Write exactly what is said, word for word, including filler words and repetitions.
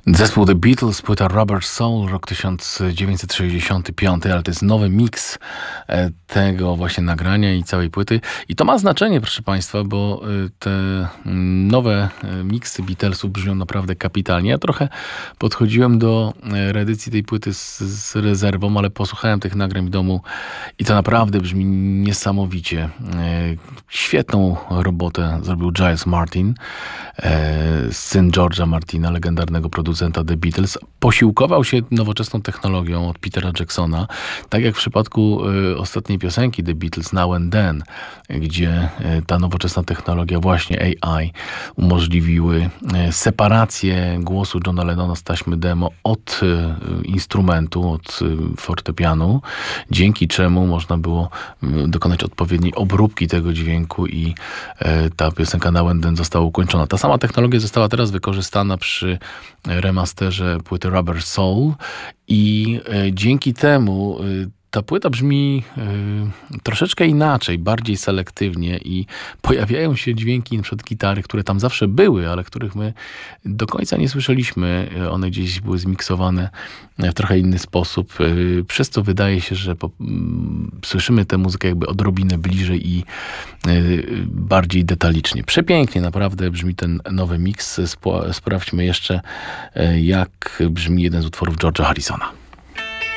Zespół The Beatles, płyta Rubber Soul, rok tysiąc dziewięćset sześćdziesiąty piąty, ale to jest nowy miks tego właśnie nagrania i całej płyty. I to ma znaczenie, proszę Państwa, bo te nowe miksy Beatlesów brzmią naprawdę kapitalnie. Ja trochę podchodziłem do reedycji tej płyty z, z rezerwą, ale posłuchałem tych nagrań w domu i to naprawdę brzmi niesamowicie. Świetną robotę zrobił Giles Martin, syn George'a Martina, legendarnego producenta The Beatles. Posiłkował się nowoczesną technologią od Petera Jacksona, tak jak w przypadku y, ostatniej piosenki The Beatles, Now and Then, gdzie y, ta nowoczesna technologia, właśnie A I, umożliwiły y, separację głosu Johna Lennona z taśmy demo od y, instrumentu, od y, fortepianu, dzięki czemu można było y, dokonać odpowiedniej obróbki tego dźwięku i y, ta piosenka Now and Then została ukończona. Ta sama technologia została teraz wykorzystana przy remasterze płyty Rubber Soul i y, dzięki temu y, ta płyta brzmi y, troszeczkę inaczej, bardziej selektywnie i pojawiają się dźwięki, np. gitary, które tam zawsze były, ale których my do końca nie słyszeliśmy. One gdzieś były zmiksowane w trochę inny sposób. Y, przez to wydaje się, że po, y, słyszymy tę muzykę jakby odrobinę bliżej i y, bardziej detalicznie. Przepięknie naprawdę brzmi ten nowy miks. Spo, sprawdźmy jeszcze, y, jak brzmi jeden z utworów George'a Harrisona.